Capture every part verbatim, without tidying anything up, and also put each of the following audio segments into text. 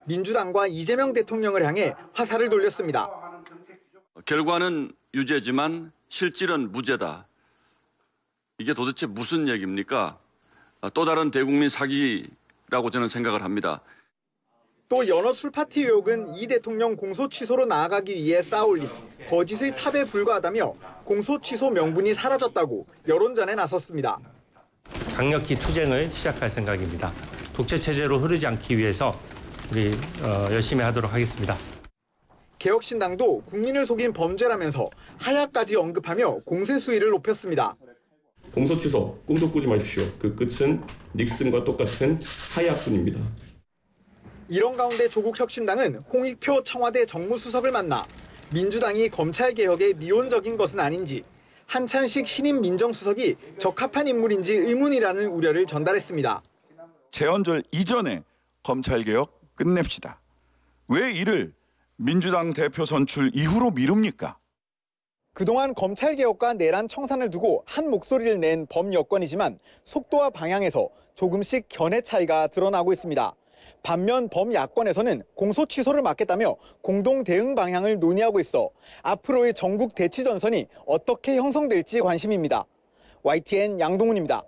민주당과 이재명 대통령을 향해 화살을 돌렸습니다. 결과는 유죄지만 실질은 무죄다. 이게 도대체 무슨 얘기입니까? 또 다른 대국민 사기라고 저는 생각을 합니다. 또 연어 술파티 의혹은 이 대통령 공소 취소로 나아가기 위해 쌓아올린 거짓의 탑에 불과하다며 공소 취소 명분이 사라졌다고 여론전에 나섰습니다. 강력히 투쟁을 시작할 생각입니다. 독재 체제로 흐르지 않기 위해서 우리 어, 열심히 하도록 하겠습니다. 개혁신당도 국민을 속인 범죄라면서 하야까지 언급하며 공세 수위를 높였습니다. 공소 취소, 꿈도 꾸지 마십시오. 그 끝은 닉슨과 똑같은 하야뿐입니다. 이런 가운데 조국 혁신당은 홍익표 청와대 정무수석을 만나 민주당이 검찰개혁에 미온적인 것은 아닌지, 한찬식 신임 민정수석이 적합한 인물인지 의문이라는 우려를 전달했습니다. 재헌절 이전에 검찰개혁 끝냅시다. 왜 이를 민주당 대표 선출 이후로 미룹니까? 그동안 검찰개혁과 내란 청산을 두고 한 목소리를 낸 범여권이지만 속도와 방향에서 조금씩 견해 차이가 드러나고 있습니다. 반면 범야권에서는 공소 취소를 막겠다며 공동 대응 방향을 논의하고 있어 앞으로의 전국 대치 전선이 어떻게 형성될지 관심입니다. 와이티엔 양동훈입니다.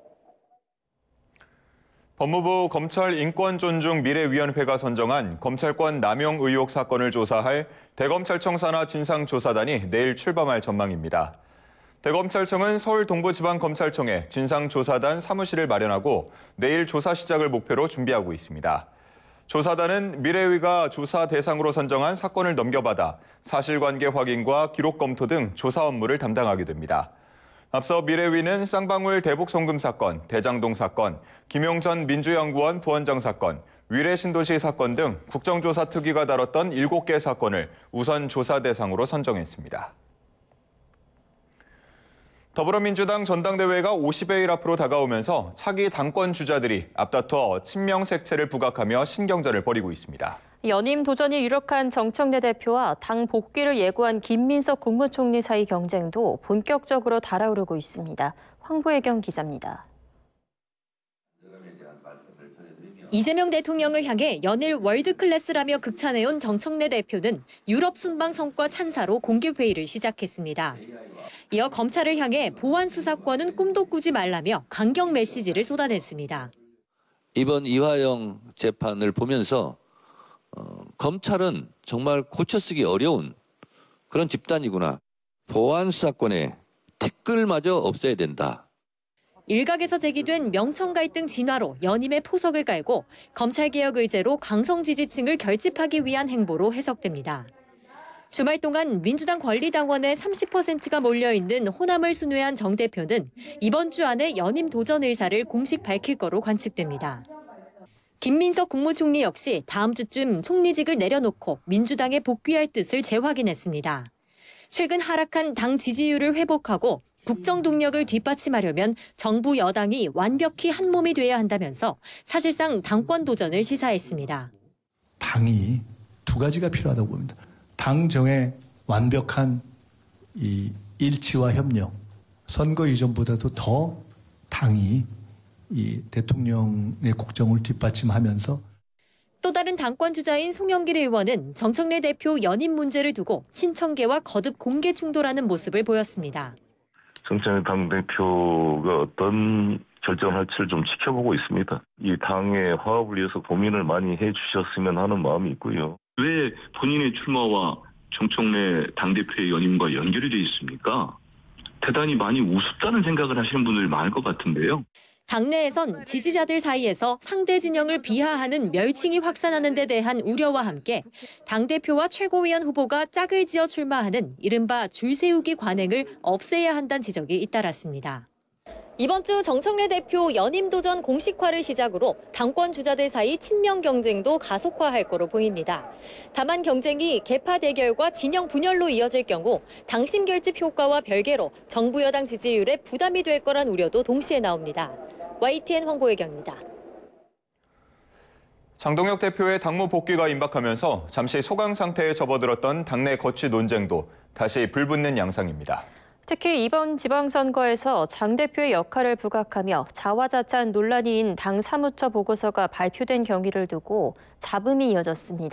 법무부 검찰인권존중미래위원회가 선정한 검찰권 남용 의혹 사건을 조사할 대검찰청 산하 진상조사단이 내일 출범할 전망입니다. 대검찰청은 서울 동부지방검찰청에 진상조사단 사무실을 마련하고 내일 조사 시작을 목표로 준비하고 있습니다. 조사단은 미래위가 조사 대상으로 선정한 사건을 넘겨받아 사실관계 확인과 기록 검토 등 조사 업무를 담당하게 됩니다. 앞서 미래위는 쌍방울 대북송금 사건, 대장동 사건, 김용전 민주연구원 부원장 사건, 위례신도시 사건 등 국정조사 특위가 다뤘던 일곱 개 사건을 우선 조사 대상으로 선정했습니다. 더불어민주당 전당대회가 오십여일 앞으로 다가오면서 차기 당권 주자들이 앞다퉈 친명 색채를 부각하며 신경전을 벌이고 있습니다. 연임 도전이 유력한 정청래 대표와 당 복귀를 예고한 김민석 국무총리 사이 경쟁도 본격적으로 달아오르고 있습니다. 황보혜경 기자입니다. 이재명 대통령을 향해 연일 월드클래스라며 극찬해온 정청래 대표는 유럽 순방 성과 찬사로 공개회의를 시작했습니다. 이어 검찰을 향해 보안 수사권은 꿈도 꾸지 말라며 강경 메시지를 쏟아냈습니다. 이번 이화영 재판을 보면서 어, 검찰은 정말 고쳐쓰기 어려운 그런 집단이구나. 보안 수사권에 티끌마저 없애야 된다. 일각에서 제기된 명청 갈등 진화로 연임의 포석을 깔고 검찰개혁 의제로 강성 지지층을 결집하기 위한 행보로 해석됩니다. 주말 동안 민주당 권리당원의 삼십 퍼센트가 몰려있는 호남을 순회한 정 대표는 이번 주 안에 연임 도전 의사를 공식 밝힐 거로 관측됩니다. 김민석 국무총리 역시 다음 주쯤 총리직을 내려놓고 민주당에 복귀할 뜻을 재확인했습니다. 최근 하락한 당 지지율을 회복하고 국정 동력을 뒷받침하려면 정부 여당이 완벽히 한 몸이 돼야 한다면서 사실상 당권 도전을 시사했습니다. 당이 두 가지가 필요하다고 봅니다. 당정의 완벽한 이 일치와 협력, 선거 이전보다도 더 당이 이 대통령의 국정을 뒷받침하면서 또 다른 당권 주자인 송영길 의원은 정청래 대표 연임 문제를 두고 친청계와 거듭 공개 충돌하는 모습을 보였습니다. 정청래 당대표가 어떤 결정을 할지를 좀 지켜보고 있습니다. 이 당의 화합을 위해서 고민을 많이 해주셨으면 하는 마음이 있고요. 왜 본인의 출마와 정청래 당대표의 연임과 연결이 돼 있습니까? 대단히 많이 우습다는 생각을 하시는 분들이 많을 것 같은데요. 당내에선 지지자들 사이에서 상대 진영을 비하하는 멸칭이 확산하는 데 대한 우려와 함께 당대표와 최고위원 후보가 짝을 지어 출마하는 이른바 줄 세우기 관행을 없애야 한다는 지적이 잇따랐습니다. 이번 주 정청래 대표 연임 도전 공식화를 시작으로 당권 주자들 사이 친명 경쟁도 가속화할 거로 보입니다. 다만 경쟁이 계파 대결과 진영 분열로 이어질 경우 당심 결집 효과와 별개로 정부 여당 지지율에 부담이 될 거란 우려도 동시에 나옵니다. 와이티엔 황보혜경입니다. 장동혁 대표의 당무 복귀가 임박하면서 잠시 소강 상태에 접어들었던 당내 거취 논쟁도 다시 불붙는 양상입니다. 특히 이번 지방선거에서 장 대표의 역할을 부각하며 자화자찬 논란인 당 사무처 보고서가 발표된 경위를 두고 잡음이 이어졌습니다.